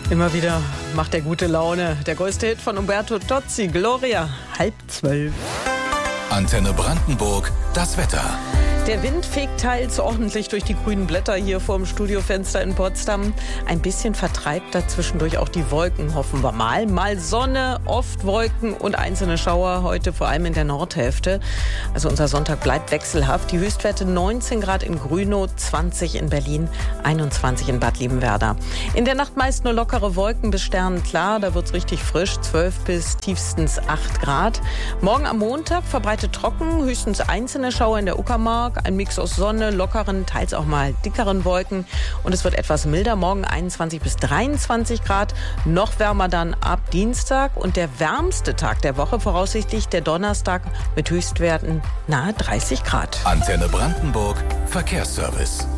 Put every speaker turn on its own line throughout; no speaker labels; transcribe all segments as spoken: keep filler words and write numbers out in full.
Immer wieder macht er gute Laune. Der größte Hit von Umberto Tozzi, Gloria, halb zwölf.
Antenne Brandenburg, das Wetter.
Der Wind fegt teils ordentlich durch die grünen Blätter hier vorm Studiofenster in Potsdam. Ein bisschen vertreibt da zwischendurch auch die Wolken, hoffen wir mal. Mal Sonne, oft Wolken und einzelne Schauer, heute vor allem in der Nordhälfte. Also unser Sonntag bleibt wechselhaft. Die Höchstwerte neunzehn Grad in Grünow, zwanzig in Berlin, einundzwanzig in Bad Liebenwerda. In der Nacht meist nur lockere Wolken bis sternenklar, da wird's richtig frisch, zwölf bis tiefstens acht Grad. Morgen am Montag verbreitet trocken, höchstens einzelne Schauer in der Uckermark. Ein Mix aus Sonne, lockeren, teils auch mal dickeren Wolken. Und es wird etwas milder. Morgen einundzwanzig bis dreiundzwanzig Grad. Noch wärmer dann ab Dienstag. Und der wärmste Tag der Woche voraussichtlich der Donnerstag mit Höchstwerten nahe dreißig Grad.
Antenne Brandenburg, Verkehrsservice.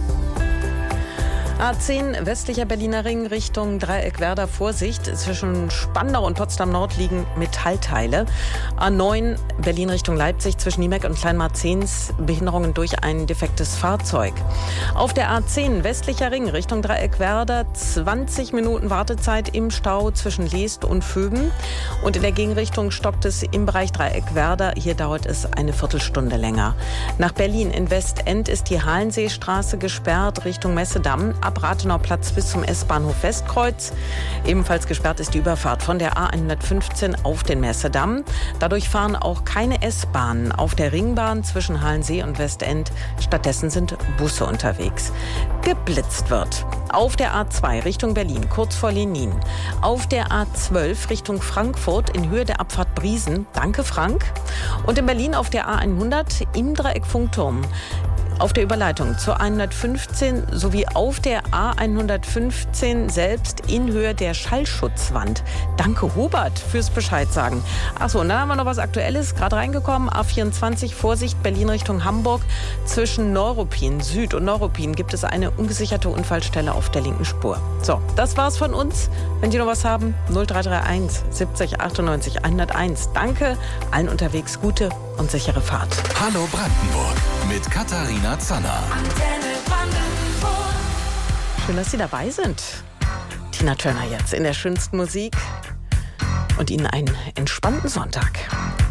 A zehn westlicher Berliner Ring Richtung Dreieckwerder, Vorsicht. Zwischen Spandau und Potsdam Nord liegen Metallteile. A neun Berlin Richtung Leipzig zwischen Niemeck und Kleinmarzens Behinderungen durch ein defektes Fahrzeug. Auf der A zehn westlicher Ring Richtung Dreieckwerder zwanzig Minuten Wartezeit im Stau zwischen Leest und Vöben. Und in der Gegenrichtung stockt es im Bereich Dreieckwerder. Hier dauert es eine Viertelstunde länger. Nach Berlin in Westend ist die Halenseestraße gesperrt Richtung Messedamm. Ab Rathenauplatz bis zum S-Bahnhof Westkreuz. Ebenfalls gesperrt ist die Überfahrt von der A hundertfünfzehn auf den Messedamm. Dadurch fahren auch keine S-Bahnen auf der Ringbahn zwischen Halensee und Westend. Stattdessen sind Busse unterwegs. Geblitzt wird auf der A zwei Richtung Berlin, kurz vor Lenin. Auf der A zwölf Richtung Frankfurt in Höhe der Abfahrt Briesen. Danke, Frank. Und in Berlin auf der A hundert im Dreieck Funkturm. Auf der Überleitung zur hundertfünfzehn sowie auf der A hundertfünfzehn selbst in Höhe der Schallschutzwand. Danke, Hubert, fürs Bescheid sagen. Achso, und dann haben wir noch was Aktuelles, gerade reingekommen. A vierundzwanzig, Vorsicht, Berlin Richtung Hamburg. Zwischen Neuruppin Süd und Neuruppin gibt es eine ungesicherte Unfallstelle auf der linken Spur. So, das war's von uns. Wenn Sie noch was haben, null drei drei eins siebzig achtundneunzig hunderteins. Danke, allen unterwegs gute und sichere Fahrt.
Hallo Brandenburg mit Katharina Zanner.
Schön, dass Sie dabei sind. Tina Turner jetzt in der schönsten Musik und Ihnen einen entspannten Sonntag.